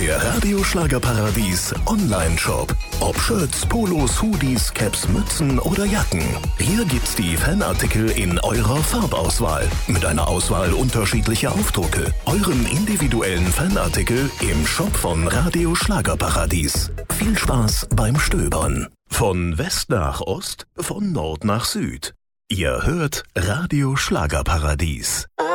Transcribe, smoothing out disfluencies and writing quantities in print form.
Der Radio Schlagerparadies Online-Shop. Ob Shirts, Polos, Hoodies, Caps, Mützen oder Jacken. Hier gibt's die Fanartikel in eurer Farbauswahl. Mit einer Auswahl unterschiedlicher Aufdrucke. Euren individuellen Fanartikel im Shop von Radio Schlagerparadies. Viel Spaß beim Stöbern. Von West nach Ost, von Nord nach Süd. Ihr hört Radio Schlagerparadies.